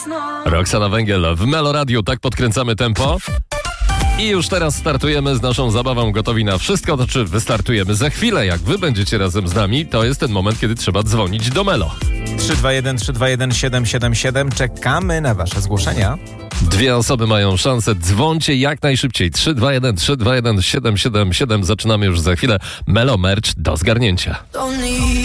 Roxana Węgiel w Melo Radio, tak podkręcamy tempo. I już teraz startujemy z naszą zabawą Gotowi na wszystko, to czy wystartujemy za chwilę. Jak wy będziecie razem z nami, to jest ten moment, kiedy trzeba dzwonić do Melo. 321 777. Czekamy na wasze zgłoszenia. 2 osoby mają szansę. Dzwońcie jak najszybciej. 321 777. Zaczynamy już za chwilę. Melo Merch do zgarnięcia.